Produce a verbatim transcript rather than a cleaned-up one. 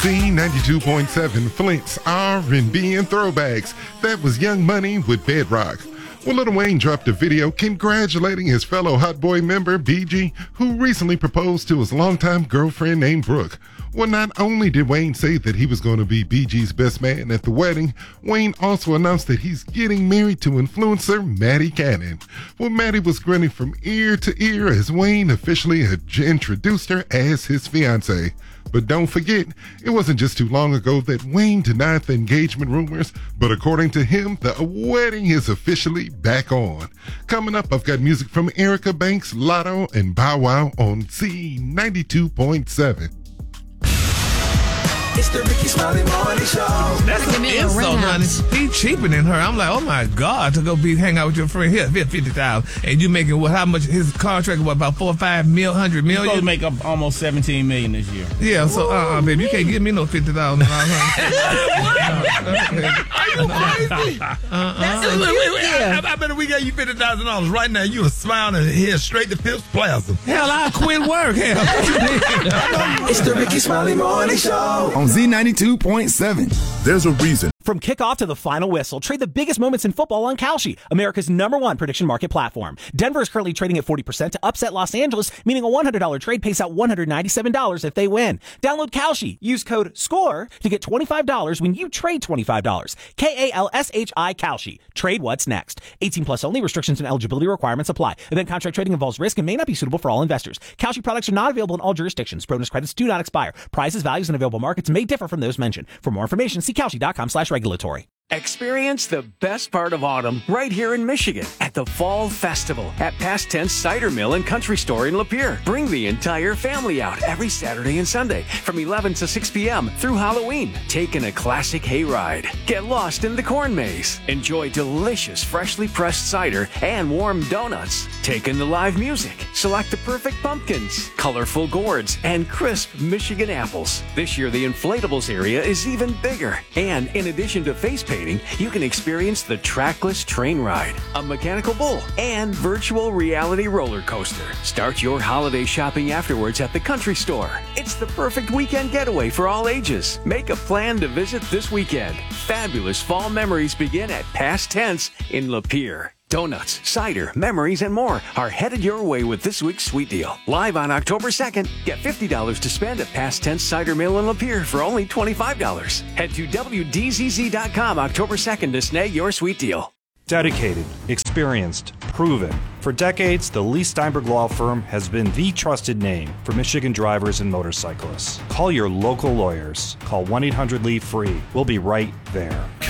Z ninety-two point seven, Flint's R and B and Throwbacks. That was Young Money with Bedrock. Well, Lil Wayne dropped a video congratulating his fellow Hot Boy member, B G, who recently proposed to his longtime girlfriend named Brooke. Well, not only did Wayne say that he was going to be B G's best man at the wedding, Wayne also announced that he's getting married to influencer Maddie Cannon. Well, Maddie was grinning from ear to ear as Wayne officially had introduced her as his fiancée. But don't forget, it wasn't just too long ago that Wayne denied the engagement rumors, but according to him, the wedding is officially back on. Coming up, I've got music from Erica Banks, Lotto, and Bow Wow on Z ninety-two point seven. It's the Ricky Smiley Morning Show. That's an insult, honey. He cheaper than her. I'm like, oh my God, to go be hang out with your friend here, fifty thousand, and you making what? How much? His contract was about four or five mil, hundred million. He's supposed to make up almost seventeen million this year. Yeah, so uh, uh baby, you can't give me no fifty thousand. Are you crazy? Uh-uh. That's wait, wait, wait. I, I bet if we got you fifty thousand dollars right now, you would smile and head straight to Fifth Plaza. Hell, I'll quit work. Hell. It's the Ricky Smiley Morning Show on Z ninety-two point seven. There's a reason. From kickoff to the final whistle, trade the biggest moments in football on Kalshi, America's number one prediction market platform. Denver is currently trading at forty percent to upset Los Angeles, meaning a one hundred dollars trade pays out one hundred ninety-seven dollars if they win. Download Kalshi. Use code SCORE to get twenty-five dollars when you trade twenty-five dollars. K A L S H I Kalshi. Trade what's next. eighteen plus only. Restrictions and eligibility requirements apply. Event contract trading involves risk and may not be suitable for all investors. Kalshi products are not available in all jurisdictions. Bonus credits do not expire. Prices, values, and available markets may differ from those mentioned. For more information, see Kalshi.com slash regulatory. Experience the best part of autumn right here in Michigan at the Fall Festival at Past Tense Cider Mill and Country Store in Lapeer. Bring the entire family out every Saturday and Sunday from eleven to six p.m. through Halloween. Take in a classic hayride. Get lost in the corn maze. Enjoy delicious freshly pressed cider and warm donuts. Take in the live music. Select the perfect pumpkins, colorful gourds, and crisp Michigan apples. This year the inflatables area is even bigger. And in addition to face painting, you can experience the trackless train ride, a mechanical bull, and virtual reality roller coaster. Start your holiday shopping afterwards at the country store. It's the perfect weekend getaway for all ages. Make a plan to visit this weekend. Fabulous fall memories begin at Past Tense in Lapeer. Donuts, cider, memories, and more are headed your way with this week's Sweet Deal. Live on October second, get fifty dollars to spend at Past Tense Cider Mill in Lapeer for only twenty-five dollars. Head to W D Z Z dot com October second to snag your Sweet Deal. Dedicated, experienced, proven. For decades, the Lee Steinberg Law Firm has been the trusted name for Michigan drivers and motorcyclists. Call your local lawyers. Call one eight hundred L E A V E free. We'll be right there.